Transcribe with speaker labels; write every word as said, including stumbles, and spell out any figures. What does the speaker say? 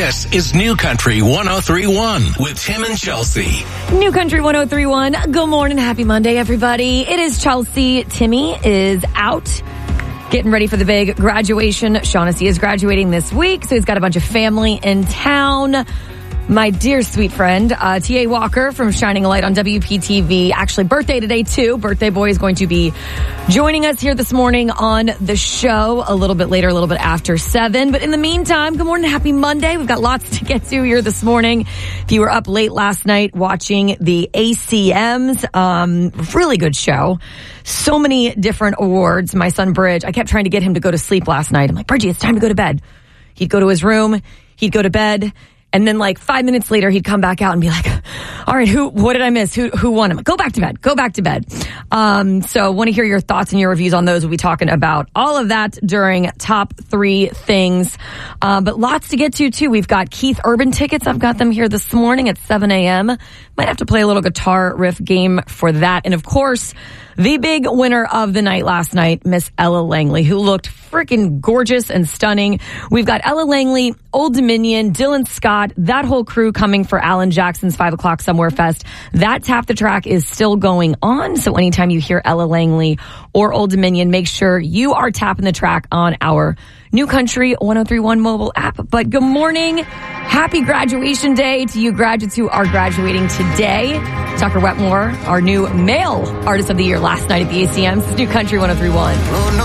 Speaker 1: This is New Country one oh three point one with Tim and Chelsea.
Speaker 2: New Country one oh three point one. Good morning. Happy Monday, everybody. It is Chelsea. Timmy is out getting ready for the big graduation. Shaughnessy is graduating this week, so he's got a bunch of family in town. My dear sweet friend, uh, T A Walker from Shining a Light on W P T V. Actually, birthday today, too. Birthday boy is going to be joining us here this morning on the show a little bit later, a little bit after seven. But in the meantime, good morning, happy Monday. We've got lots to get to here this morning. If you were up late last night watching the A C Ms, um, really good show. So many different awards. My son, Bridge, I kept trying to get him to go to sleep last night. I'm like, Bridgie, it's time to go to bed. He'd go to his room. He'd go to bed. And then like five minutes later, he'd come back out and be like, all right, who, what did I miss? Who, who won? I'm like, go back to bed, go back to bed. Um, so want to hear your thoughts and your reviews on those. We'll be talking about all of that during top three things. Uh, but lots to get to too. We've got Keith Urban tickets. I've got them here this morning at seven a.m. Might have to play a little guitar riff game for that. And of course, the big winner of the night last night, Miss Ella Langley, who looked freaking gorgeous and stunning. We've got Ella Langley, Old Dominion, Dylan Scott, that whole crew coming for Alan Jackson's five o'clock Somewhere Fest. That Tap the Track is still going on. So anytime you hear Ella Langley or Old Dominion, make sure you are tapping the track on our New Country one oh three point one mobile app. But good morning. Happy graduation day to you graduates who are graduating today. Tucker Wetmore, our new male artist of the year last night at the A C Ms. New Country one oh three point one.